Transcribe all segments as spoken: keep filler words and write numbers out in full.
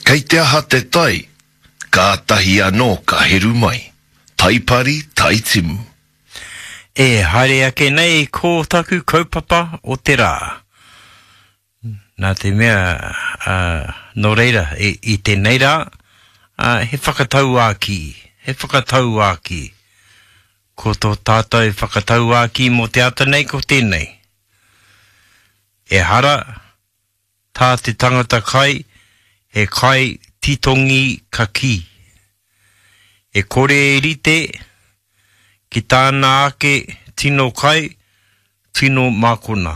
Kei te aha te tai, ka tahi anō ka heru mai. Taipari, taitimu. E haere ake nei ko taku kaupapa o te rā. Nā te mea, uh, no reira, e, i tēnei rā, uh, he whakatau āki, he whakatau āki. Ko tō tātou whakatau āki mo te ata nei ko tēnei. E hara, tā te tangata kai, he kai titongi ka ki. E kore e rite, ki tāna ake tino kai, tino mākona.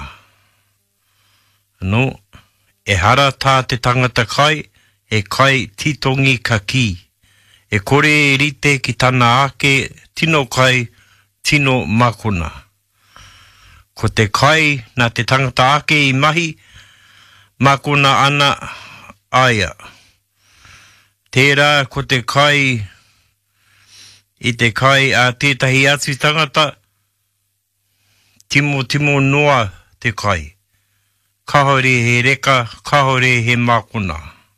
No, e hara tā te tangata kai, e kai titongi ka ki. E kore e rite ki tāna ake tino kai, tino mākona. Ko te kai nā te tangata ake i mahi, mākona ana aia. Tērā ko te kai, i te kai a tētahi atu tangata, timo timo noa te kai. Kahore he reka, kahore he mākona.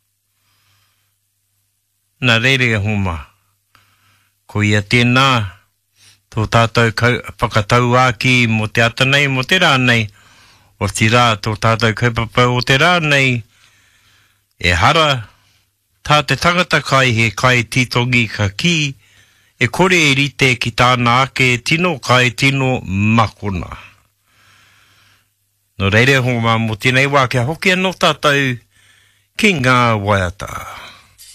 Nā reire homa. Ko ia tēnā, tō tātou whakatau āki mo te ata nei, mo te rā nei, o ti rā tō tātou kaupapa o te rā nei, e hara, tā te tangata kai he kai titongi ka ki, e kore e rite ki tāna ake tino kai tino makona. No reire honga mo tēnei wā kia hoki anō tātou ki ngā waiata.